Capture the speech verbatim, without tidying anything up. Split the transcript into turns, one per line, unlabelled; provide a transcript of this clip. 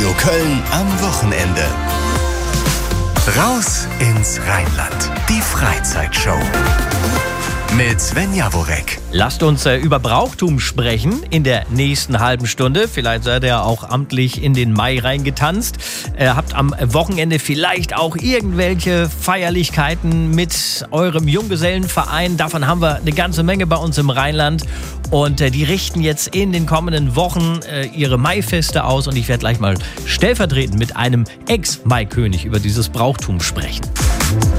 Radio Köln am Wochenende. Raus ins Rheinland. Die Freizeitshow. Mit Sven Jaworek.
Lasst uns äh, über Brauchtum sprechen in der nächsten halben Stunde. Vielleicht seid ihr auch amtlich in den Mai reingetanzt. Äh, habt am Wochenende vielleicht auch irgendwelche Feierlichkeiten mit eurem Junggesellenverein. Davon haben wir eine ganze Menge bei uns im Rheinland. Und äh, die richten jetzt in den kommenden Wochen äh, ihre Maifeste aus. Und ich werde gleich mal stellvertretend mit einem Ex-Maikönig über dieses Brauchtum sprechen.